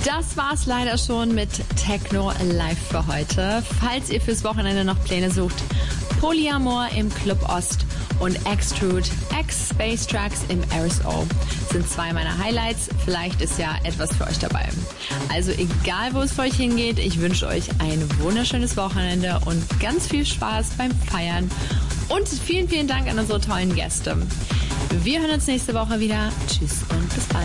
Das war's leider schon mit Techno Live für heute. Falls ihr fürs Wochenende noch Pläne sucht, Polyamor im Club Ost und Extrude X Space Tracks im RSO sind zwei meiner Highlights. Vielleicht ist ja etwas für euch dabei. Also egal, wo es für euch hingeht, ich wünsche euch ein wunderschönes Wochenende und ganz viel Spaß beim Feiern. Und vielen, vielen Dank an unsere tollen Gäste. Wir hören uns nächste Woche wieder. Tschüss und bis bald.